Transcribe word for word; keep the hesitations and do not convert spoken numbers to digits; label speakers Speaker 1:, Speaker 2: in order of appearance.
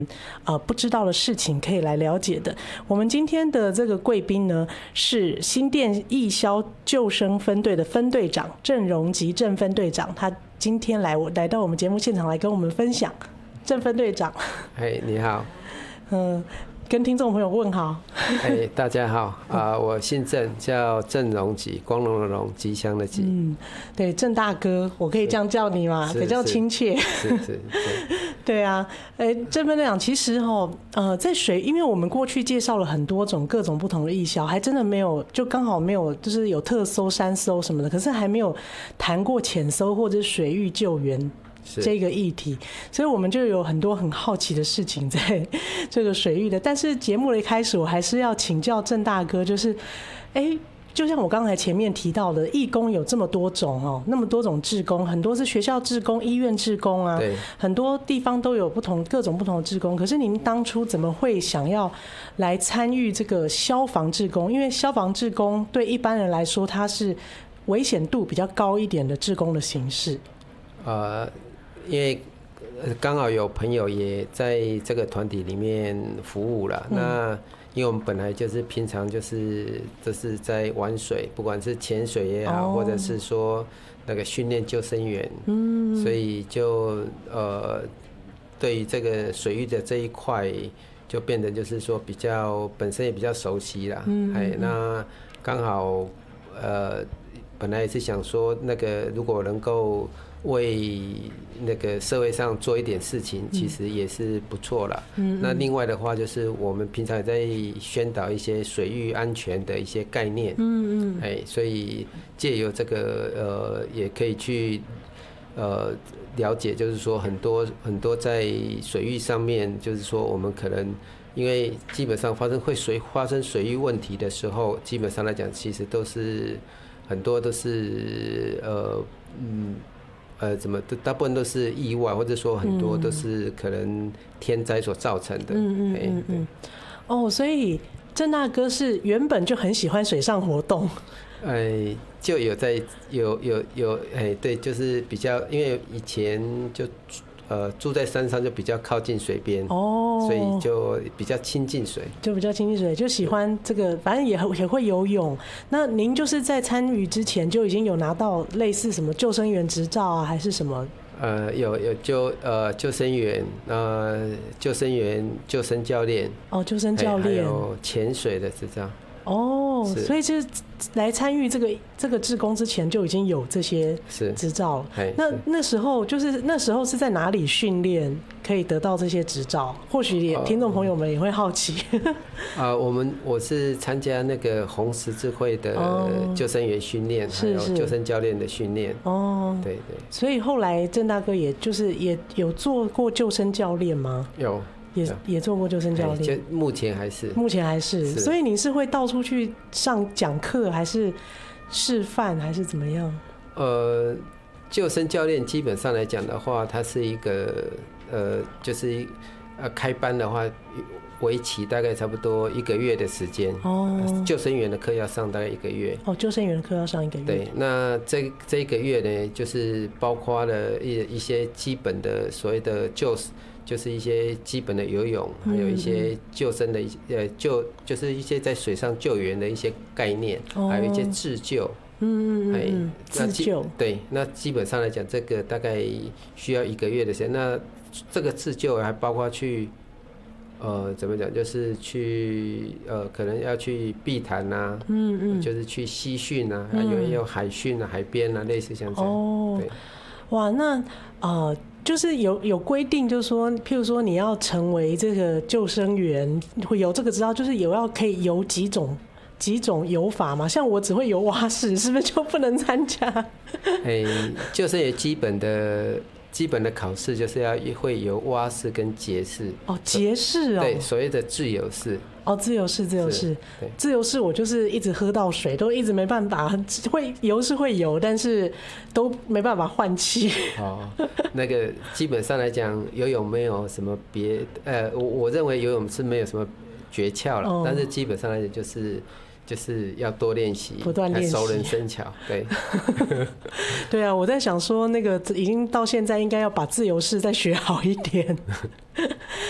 Speaker 1: 呃不知道的事情可以来了解的。我们今天的这个贵宾呢，是新店义消救生分队的分队长郑荣吉郑分队长，他今天来我来到我们节目现场来跟我们分享。郑分队长，
Speaker 2: 哎，你好，
Speaker 1: 嗯，跟听众朋友问好。
Speaker 2: 哎，大家好啊、呃，我姓郑，叫郑荣吉，光荣的荣，吉祥的吉。
Speaker 1: 嗯，对，郑大哥，我可以这样叫你吗？比较亲切。
Speaker 2: 是是是。
Speaker 1: 对啊，哎，郑分队长，其实哈，呃，在水，因为我们过去介绍了很多种各种不同的义消，还真的没有，就刚好没有，就是有特搜、山搜什么的，可是还没有谈过潜搜或者水域救援这个议题，所以我们就有很多很好奇的事情在这个水域的。但是节目的一开始，我还是要请教郑大哥，就是，哎，就像我刚才前面提到的，义工有这么多种哦，那么多种志工，很多是学校志工、医院志工啊，很多地方都有不同各种不同的志工。可是您当初怎么会想要来参与这个消防志工？因为消防志工对一般人来说，它是危险度比较高一点的志工的形式。
Speaker 2: 呃。因为刚好有朋友也在这个团体里面服务了，嗯、那因为我们本来就是平常就是就是在玩水，不管是潜水也好，哦、或者是说那个训练救生员，嗯，所以就呃对于这个水域的这一块，就变得就是说比较本身也比较熟悉啦，嗯，哎，那刚好呃本来也是想说那个如果能够为那个社会上做一点事情，其实也是不错啦。嗯，那另外的话，就是我们平常也在宣导一些水域安全的一些概念。嗯嗯，哎，所以借由这个呃，也可以去呃了解，就是说很多很多在水域上面，就是说我们可能因为基本上发生会水发生水域问题的时候，基本上来讲，其实都是很多都是呃嗯。呃，怎么大部分都是意外，或者说很多都是可能天灾所造成的。嗯嗯嗯嗯。
Speaker 1: 哦，所以郑大哥是原本就很喜欢水上活动。
Speaker 2: 哎，就有在有有有哎，对，就是比较，因为以前就呃住在山上，就比较靠近水边，哦，所以就比较亲近水，
Speaker 1: 就比较亲近水，就喜欢这个，反正也也会游泳。那您就是在参与之前就已经有拿到类似什么救生员执照啊，还是什么？
Speaker 2: 呃，有有救呃救生员，呃救生员、救生教练，
Speaker 1: 哦，救生教练，
Speaker 2: 还有潜水的执照。
Speaker 1: 哦，所以就是来参与这个这个志工之前就已经有这些执照了。那那时候就是那时候是在哪里训练可以得到这些执照？或许也听众朋友们也会好奇。
Speaker 2: 啊、呃，我们我是参加那个红十字会的救生员训练，还有救生教练的训练。哦，对对。所
Speaker 1: 以后来郑大哥也就是也有做过救生教练吗？
Speaker 2: 有。
Speaker 1: 也也做过救生教练，
Speaker 2: 就目前还是，
Speaker 1: 目前还是，是所以你是会到处去上讲课，还是示范，还是怎么样？
Speaker 2: 呃，救生教练基本上来讲的话，它是一个呃，就是呃开班的话，为期大概差不多一个月的时间。哦，救生员的课要上大概一个月。
Speaker 1: 哦，救生员的课要上一个月。
Speaker 2: 对，那这这一个月呢，就是包括了一一些基本的所谓的救。就是一些基本的游泳，还有一些救生的，呃，救就是一些在水上救援的一些概念，哦、还有一些自救。
Speaker 1: 嗯嗯嗯，自救。
Speaker 2: 对，那基本上来讲，这个大概需要一个月的时间。那这个自救还包括去，呃，怎么讲？就是去，呃，可能要去碧潭呐，嗯嗯，就是去溪训啊，嗯、有人有海训啊、海边啊，类似像这样。哦，对，
Speaker 1: 哇，那呃。就是有有规定，就是说，譬如说你要成为这个救生员，会有这个执照，就是有要可以游几种几种游法嘛？像我只会游蛙式，是不是就不能参加？
Speaker 2: 哎、欸，救生员基本的基本的考试就是要会游蛙式跟蝶式。
Speaker 1: 哦，蝶式哦。
Speaker 2: 对，所谓的自由式。
Speaker 1: 哦，自由式，自由式，自由式，我就是一直喝到水，都一直没办法，会游是会游，但是都没办法换气。
Speaker 2: 哦，那个基本上来讲，游泳没有什么别，呃，我我认为游泳是没有什么诀窍了，哦、但是基本上来讲就是就是要多练习，
Speaker 1: 不断练习，
Speaker 2: 熟能生巧。对，
Speaker 1: 对啊，我在想说，那个已经到现在应该要把自由式再学好一点。